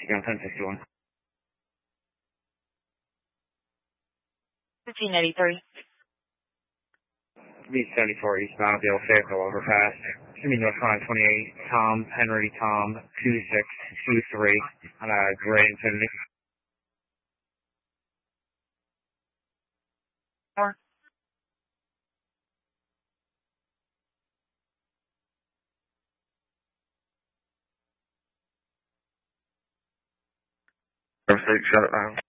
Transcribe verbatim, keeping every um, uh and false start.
Down ten sixty-one. fifteen eighty-three. V seventy-four eastbound, vehicle vehicle overpass. Give me North Line twenty-eight, Tom, Henry, Tom, two six two three on a gray Infinity. Four. Perfect, shut it down.